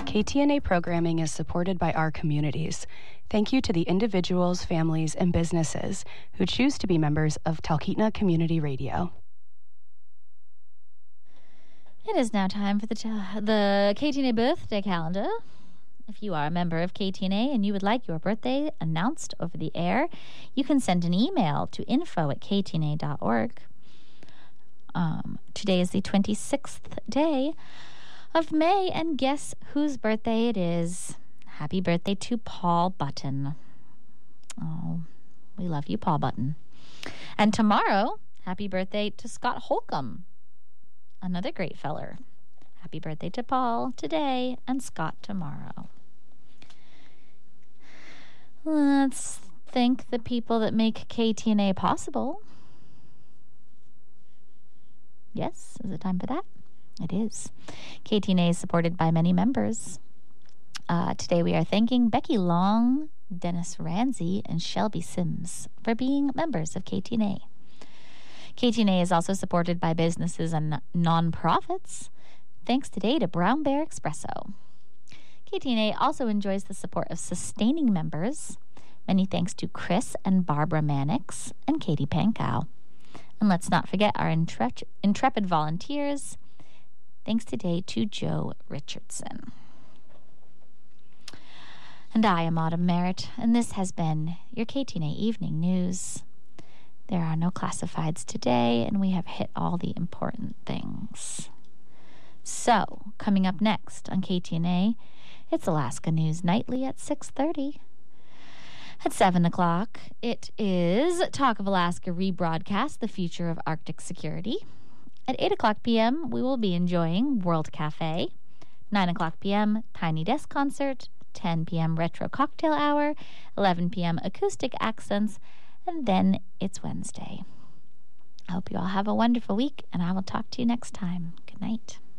KTNA programming is supported by our communities. Thank you to the individuals, families, and businesses who choose to be members of Talkeetna Community Radio. It is now time for the KTNA birthday calendar. If you are a member of KTNA and you would like your birthday announced over the air, you can send an email to info@ktna.org. Today is the 26th day of May, and guess whose birthday it is? Happy birthday to Paul Button. Oh, we love you, Paul Button. And tomorrow, happy birthday to Scott Holcomb, another great feller. Happy birthday to Paul today and Scott tomorrow. Let's thank the people that make KTNA possible. Yes, is it time for that? It is. KTNA is supported by many members. Today we are thanking Becky Long, Dennis Ramsey, and Shelby Sims for being members of KTNA. KTNA is also supported by businesses and nonprofits. Thanks today to Brown Bear Espresso. KTNA also enjoys the support of sustaining members. Many thanks to Chris and Barbara Mannix and Katie Pankow. And let's not forget our intrepid volunteers. Thanks today to Joe Richardson. And I am Autumn Merritt, and this has been your KTNA Evening News. There are no classifieds today, and we have hit all the important things. So, coming up next on KTNA, it's Alaska News Nightly at 6:30. At 7 o'clock, it is Talk of Alaska rebroadcast, The Future of Arctic Security. At 8 o'clock p.m., we will be enjoying World Cafe. 9 o'clock p.m., Tiny Desk Concert. 10 p.m., Retro Cocktail Hour. 11 p.m., Acoustic Accents. And then it's Wednesday. I hope you all have a wonderful week, and I will talk to you next time. Good night.